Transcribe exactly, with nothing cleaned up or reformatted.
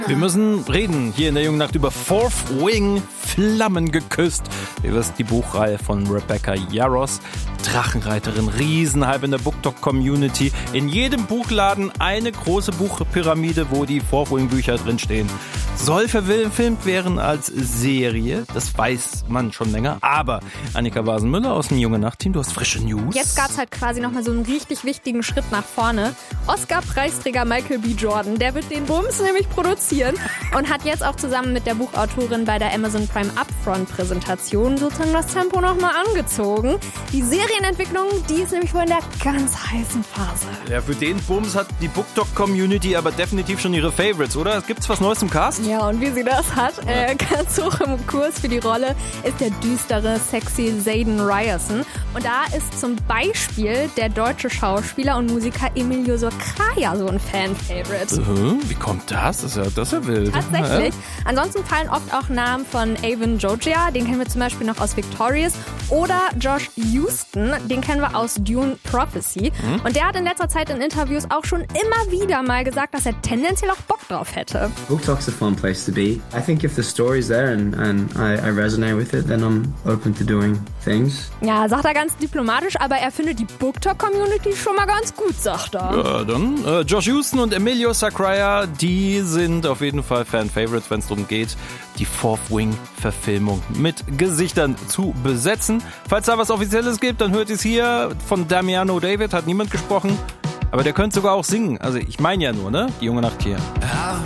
Wir müssen reden hier in der Jungen Nacht über Fourth Wing, Flammen geküsst. Ihr wisst, die Buchreihe von Rebecca Yarros. Drachenreiterin, Riesenhype in der BookTok-Community. In jedem Buchladen eine große Buchpyramide, wo die Fourth Wing-Bücher drinstehen. Soll verfilmt werden als Serie, das weiß man schon länger. Aber Annika Wasenmüller aus dem Junge Nacht-Team, du hast frische News. Jetzt gab es halt quasi nochmal so einen richtig wichtigen Schritt nach vorne. Oscar-Preisträger Michael B. Jordan, der wird den Bums nämlich produzieren und hat jetzt auch zusammen mit der Buchautorin bei der Amazon Prime Upfront-Präsentation sozusagen das Tempo nochmal angezogen. Die Serienentwicklung, die ist nämlich wohl in der ganz heißen Phase. Ja, für den Bums hat die BookTok-Community aber definitiv schon ihre Favorites, oder? Gibt's was Neues im Cast? Ja, und wie sie das hat, äh, ganz hoch im Kurs für die Rolle ist der düstere, sexy Zayden Ryerson. Und da ist zum Beispiel der deutsche Schauspieler und Musiker Emilio Socraia so ein Fan-Favorite. Uh, wie kommt das? Das ist ja, das ist ja wild. Tatsächlich. Ja. Ansonsten fallen oft auch Namen von Avon Jogia, den kennen wir zum Beispiel noch aus Victorious, oder Josh Houston, den kennen wir aus Dune Prophecy. Mhm. Und der hat in letzter Zeit in Interviews auch schon immer wieder mal gesagt, dass er tendenziell auch Bock drauf hätte. BookTok's a fun place to be. I think if the story's there and, and I, I resonate with it, then I'm open to doing things. Ja, sagt er ganz diplomatisch, aber er findet die BookTok-Community schon mal ganz gut, sagt er. Ja, dann äh, Josh Houston und Emilio Sacraia, die sind auf jeden Fall Fan-Favorites, wenn es darum geht, die Fourth Wing-Verfilmung mit Gesichtern zu besetzen. Falls da was Offizielles gibt, dann hört ihr es hier von Damiano David, hat niemand gesprochen. Aber der könnte sogar auch singen. Also ich meine ja nur, ne? Die Junge Nacht hier.